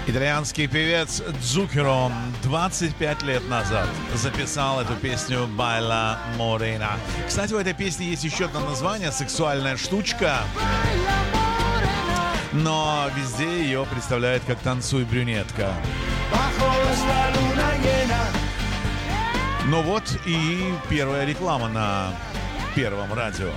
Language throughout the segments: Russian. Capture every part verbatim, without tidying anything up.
Итальянский певец Дзукеро двадцать пять лет назад записал эту песню «Байла Морена». Кстати, у этой песни есть еще одно название «Сексуальная штучка», но везде ее представляют как «Танцуй, брюнетка». Ну вот и первая реклама на Первом радио.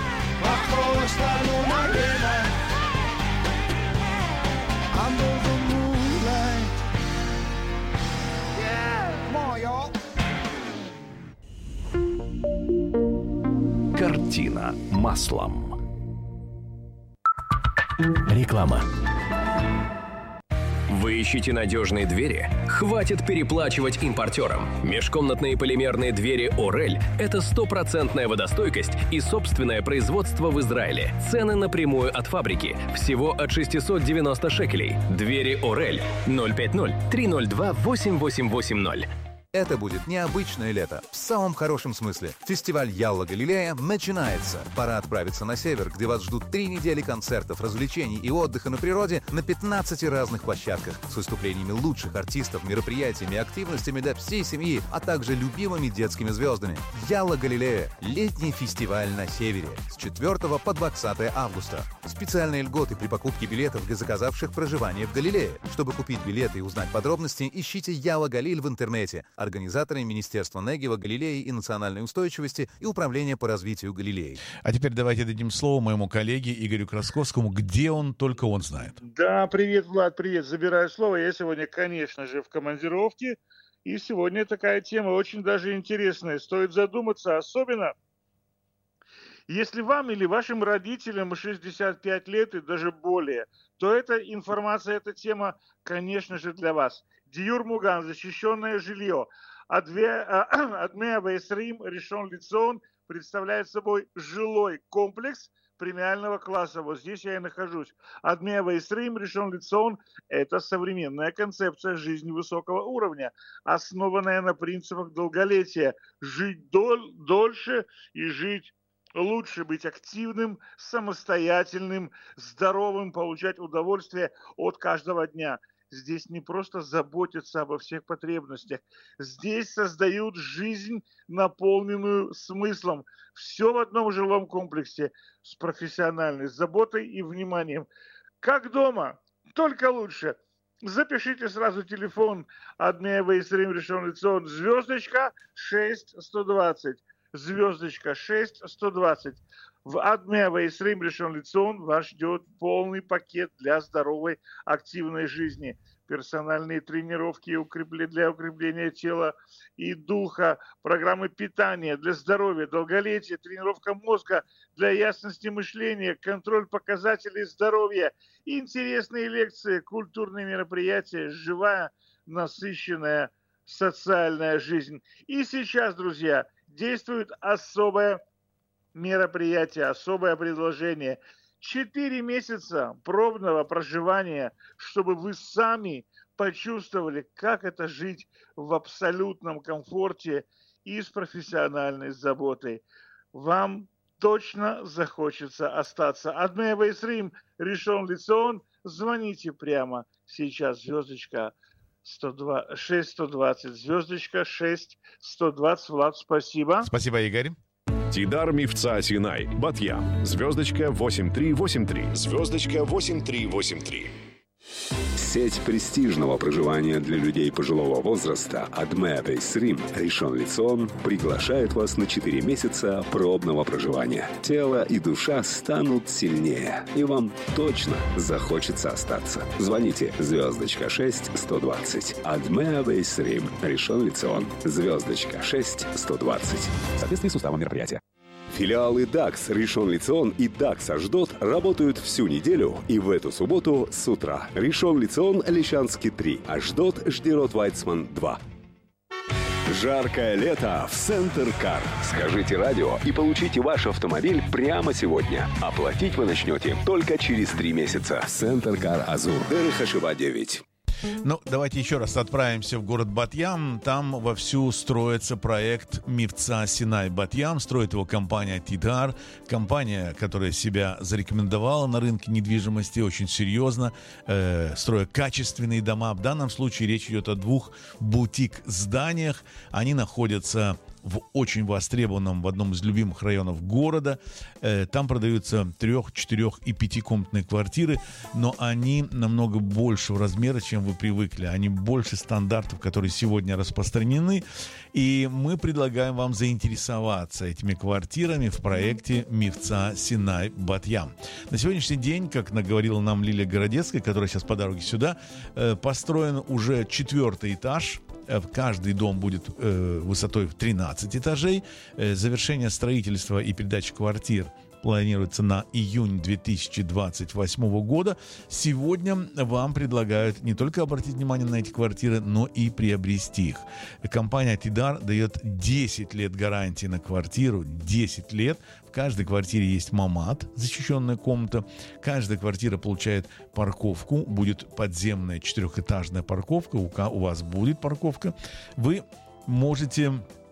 Картина маслом. Реклама. Вы ищете надежные двери? Хватит переплачивать импортерам. Межкомнатные полимерные двери «Орель» — это стопроцентная водостойкость и собственное производство в Израиле. Цены напрямую от фабрики. Всего от шестьсот девяносто шекелей. Двери «Орель» ноль пять ноль три ноль два восемь восемь восемь ноль. Это будет необычное лето, в самом хорошем смысле. Фестиваль Ялла Галилея начинается. Пора отправиться на север, где вас ждут три недели концертов, развлечений и отдыха на природе на пятнадцати разных площадках с выступлениями лучших артистов, мероприятиями и активностями для всей семьи, а также любимыми детскими звездами. Ялла Галилея – летний фестиваль на севере с четвёртого по двадцатое августа. Специальные льготы при покупке билетов для заказавших проживание в Галилее. Чтобы купить билеты и узнать подробности, ищите Ялла Галиль в интернете. Организаторы Министерства Негева, Галилеи и национальной устойчивости и Управления по развитию Галилеи. А теперь давайте дадим слово моему коллеге Игорю Красковскому, где он, только он знает. Да, привет, Влад, привет. Забираю слово. Я сегодня, конечно же, в командировке. И сегодня такая тема очень даже интересная. Стоит задуматься, особенно если вам или вашим родителям шестьдесят пять лет и даже более, то эта информация, эта тема, конечно же, для вас. Диюр Муган, защищенное жилье. Адмеа Вейсрим Ришон Лицон представляет собой жилой комплекс премиального класса. Вот здесь я и нахожусь. Адмеа Вейсрим Ришон Лицон – это современная концепция жизни высокого уровня, основанная на принципах долголетия. Жить дол- дольше и жить лучше, быть активным, самостоятельным, здоровым, получать удовольствие от каждого дня. Здесь не просто заботятся обо всех потребностях. Здесь создают жизнь, наполненную смыслом. Все в одном жилом комплексе с профессиональной заботой и вниманием. Как дома, только лучше. Запишите сразу телефон Адмеа Вейсрим Ришон Лицон звездочка шесть сто двадцать. Звездочка шесть сто двадцать. В Адмеа Вейсрим Ришон Лицон вас ждет полный пакет для здоровой, активной жизни. Персональные тренировки для укрепления тела и духа, программы питания для здоровья, долголетия, тренировка мозга для ясности мышления, контроль показателей здоровья, интересные лекции, культурные мероприятия, живая, насыщенная социальная жизнь. И сейчас, друзья, действует особое мероприятие, особое предложение. Четыре месяца пробного проживания, чтобы вы сами почувствовали, как это жить в абсолютном комфорте и с профессиональной заботой. Вам точно захочется остаться. Адмеа Вейсрим Ришон Лицон. Звоните прямо сейчас. Звездочка шесть сто двадцать. Звездочка шесть сто двадцать. Влад, спасибо. Спасибо, Игорь. Тидар Мифца Синай, Батьям, звездочка восемь три восемь три, звездочка восемь три восемь три. Сеть престижного проживания для людей пожилого возраста Адмеа Вейсрим Ришон Лицон приглашает вас на четыре месяца пробного проживания. Тело и душа станут сильнее, и вам точно захочется остаться. Звоните звездочка шесть сто двадцать. Адмеа Вейсрим Ришон Лицон. Звездочка шесть сто двадцать. В соответствии с уставом мероприятия. Филиалы дакс Ришон Лицон и дакс Ашдод работают всю неделю и в эту субботу с утра. Ришон Лицон, Лещанский три, Ашдод, Ждерот Вайцман два. Жаркое лето в Центр Кар. Скажите радио и получите ваш автомобиль прямо сегодня. Оплатить вы начнете только через три месяца. Центр Кар Азур. Дерехашева девять. Ну, давайте еще раз отправимся в город Батьям. Там вовсю строится проект Мифца Синай Батьям. Строит его компания Тидар. Компания, которая себя зарекомендовала на рынке недвижимости очень серьезно, э, строя качественные дома. В данном случае речь идет о двух бутик-зданиях. Они находятся в очень востребованном, в одном из любимых районов города. Э, там продаются трех, четырех и пятикомнатные квартиры, но они намного большего размера, чем вы привыкли. Они больше стандартов, которые сегодня распространены. И мы предлагаем вам заинтересоваться этими квартирами в проекте Мифца Синай Батьям. На сегодняшний день, как наговорила нам Лилия Городецкая, которая сейчас по дороге сюда, э, построен уже четвертый этаж. Каждый дом будет э, высотой в тринадцать этажей. Э, завершение строительства и передачи квартир планируется на июнь две тысячи двадцать восьмого года. Сегодня вам предлагают не только обратить внимание на эти квартиры, но и приобрести их. Компания Тидар дает десять лет гарантии на квартиру. десять лет. В каждой квартире есть мамат, защищенная комната. Каждая квартира получает парковку. Будет подземная четырехэтажная парковка. У вас будет парковка. Вы можете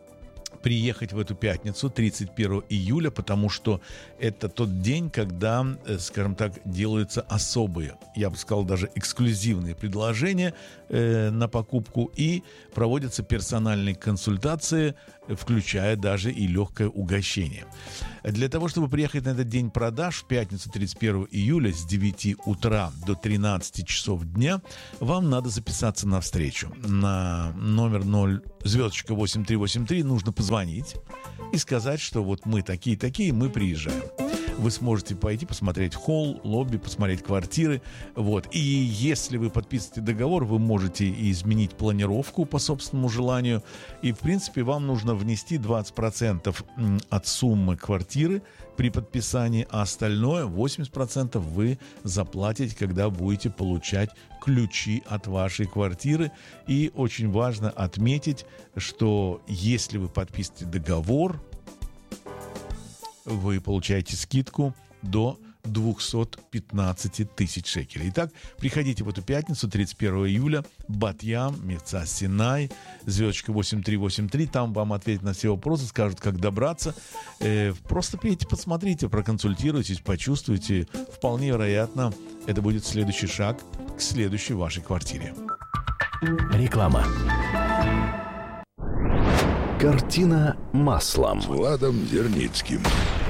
приехать в эту пятницу, тридцать первого июля, потому что это тот день, когда, скажем так, делаются особые, я бы сказал, даже эксклюзивные предложения э, на покупку, и проводятся персональные консультации, включая даже и легкое угощение. Для того, чтобы приехать на этот день продаж в пятницу тридцать первого июля с девяти утра до тринадцати часов дня, вам надо записаться на встречу. На номер ноль звездочка восемь три восемь три нужно позвонить и сказать, что вот мы такие-такие, мы приезжаем. Вы сможете пойти посмотреть холл, лобби, посмотреть квартиры. Вот. И если вы подписываете договор, вы можете изменить планировку по собственному желанию. И, в принципе, вам нужно внести двадцать процентов от суммы квартиры при подписании, а остальное, восемьдесят процентов, вы заплатите, когда будете получать ключи от вашей квартиры. И очень важно отметить, что если вы подписываете договор, вы получаете скидку до двести пятнадцать тысяч шекелей. Итак, приходите в эту пятницу, тридцать первого июля, Батьям, Мифца Синай, звездочка восемь три восемь три. Там вам ответят на все вопросы, скажут, как добраться. Э, просто приедете, посмотрите, проконсультируйтесь, почувствуйте. Вполне вероятно, это будет следующий шаг к следующей вашей квартире. Реклама. Картина маслом. Владом Зерницким.